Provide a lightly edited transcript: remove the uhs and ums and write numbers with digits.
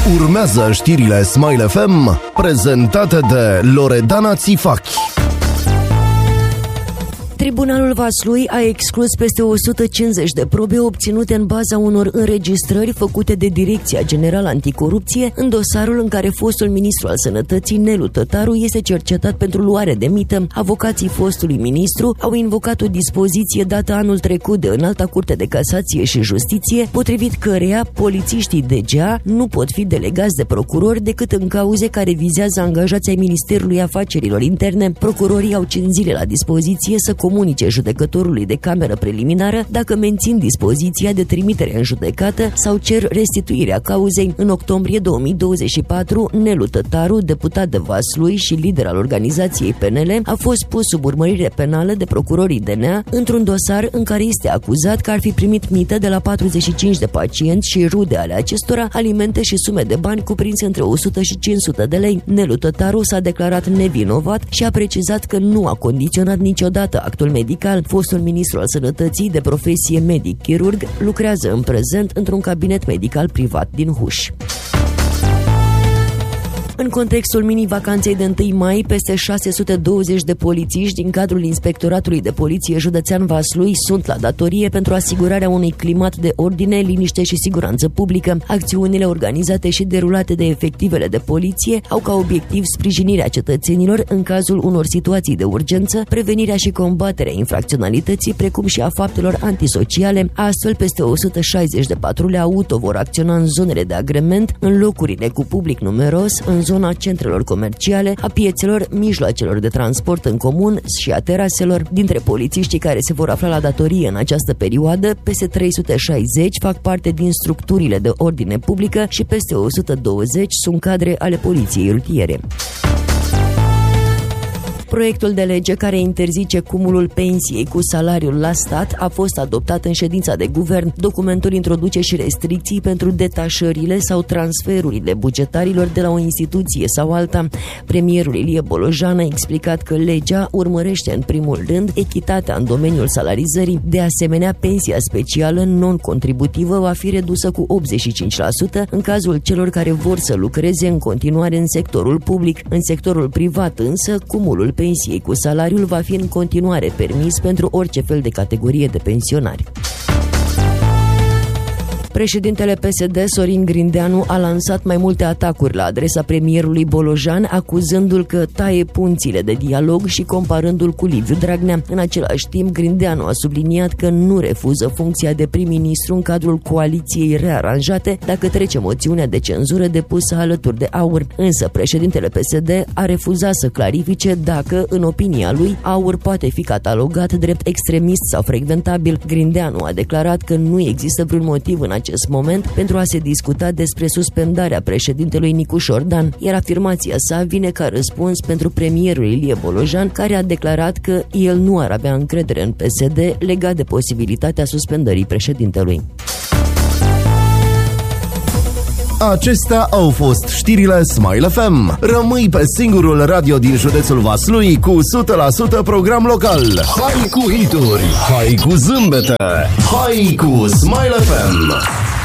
Urmează știrile Smile FM, prezentate de Loredana Țifachi. Tribunalul Vaslui a exclus peste 150 de probe obținute în baza unor înregistrări făcute de Direcția Generală Anticorupție în dosarul în care fostul ministru al Sănătății, Nelu Tătaru, este cercetat pentru luare de mită. Avocații fostului ministru au invocat o dispoziție dată anul trecut de Înalta Curte de Casație și Justiție, potrivit căreia polițiștii DGA nu pot fi delegați de procurori decât în cauze care vizează angajați ai Ministerului Afacerilor Interne. Procurorii au 5 zile la dispoziție să comunice judecătorului de cameră preliminară dacă mențin dispoziția de trimitere în judecată sau cer restituirea cauzei. În octombrie 2024, Nelu Tătaru, deputat de Vaslui și lider al organizației PNL, a fost pus sub urmărire penală de procurorii DNA într-un dosar în care este acuzat că ar fi primit mită de la 45 de pacienți și rude ale acestora, alimente și sume de bani cuprinse între 100 și 500 de lei. Nelu Tătaru s-a declarat nevinovat și a precizat că nu a condiționat niciodată actul medical. Fostul ministru al Sănătății, de profesie medic-chirurg, lucrează în prezent într-un cabinet medical privat din Huș. În contextul mini-vacanței de 1 mai, peste 620 de polițiști din cadrul Inspectoratului de Poliție Județean Vaslui sunt la datorie pentru asigurarea unui climat de ordine, liniște și siguranță publică. Acțiunile organizate și derulate de efectivele de poliție au ca obiectiv sprijinirea cetățenilor în cazul unor situații de urgență, prevenirea și combaterea infracționalității, precum și a faptelor antisociale. Astfel, peste 160 de patrule auto vor acționa în zonele de agrement, în locurile cu public numeros, în zona centrelor comerciale, a piețelor, mijloacelor de transport în comun și a teraselor. Dintre polițiștii care se vor afla la datorie în această perioadă, peste 360 fac parte din structurile de ordine publică și peste 120 sunt cadre ale poliției rutiere. Proiectul de lege care interzice cumulul pensiei cu salariul la stat a fost adoptat în ședința de guvern. Documentul introduce și restricții pentru detașările sau transferurile bugetarilor de la o instituție sau alta. Premierul Ilie Bolojan a explicat că legea urmărește în primul rând echitatea în domeniul salarizării. De asemenea, pensia specială non-contributivă va fi redusă cu 85% în cazul celor care vor să lucreze în continuare în sectorul public. În sectorul privat însă, cumulul pensiei cu salariul va fi în continuare permis pentru orice fel de categorie de pensionari. Președintele PSD, Sorin Grindeanu, a lansat mai multe atacuri la adresa premierului Bolojan, acuzându-l că taie punțile de dialog și comparându-l cu Liviu Dragnea. În același timp, Grindeanu a subliniat că nu refuză funcția de prim-ministru în cadrul coaliției rearanjate dacă trece moțiunea de cenzură depusă alături de AUR. Însă, președintele PSD a refuzat să clarifice dacă, în opinia lui, AUR poate fi catalogat drept extremist sau frecventabil. Grindeanu a declarat că nu există vreun motiv în acest moment pentru a se discuta despre suspendarea președintelui Nicușor Dan, iar afirmația sa vine ca răspuns pentru premierul Ilie Bolojan, care a declarat că el nu ar avea încredere în PSD legat de posibilitatea suspendării președintelui. Acestea au fost știrile Smile FM. Rămâi pe singurul radio din județul Vaslui cu 100% program local. Hai cu hituri, hai cu zâmbete, hai cu Smile FM.